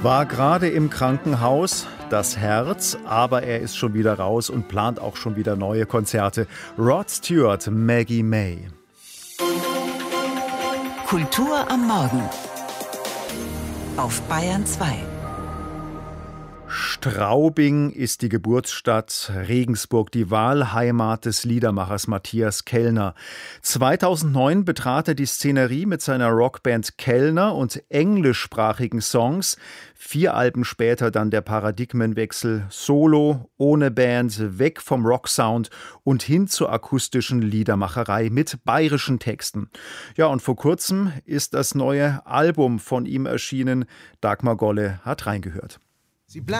War gerade im Krankenhaus, das Herz, aber er ist schon wieder raus und plant auch schon wieder neue Konzerte. Rod Stewart, Maggie May. Kultur am Morgen auf Bayern 2. Straubing ist die Geburtsstadt, Regensburg die Wahlheimat des Liedermachers Matthias Kellner. 2009 betrat er die Szenerie mit seiner Rockband Kellner und englischsprachigen Songs. 4 Alben später dann der Paradigmenwechsel: Solo, ohne Band, weg vom Rocksound und hin zur akustischen Liedermacherei mit bayerischen Texten. Ja, und vor kurzem ist das neue Album von ihm erschienen. Dagmar Golle hat reingehört.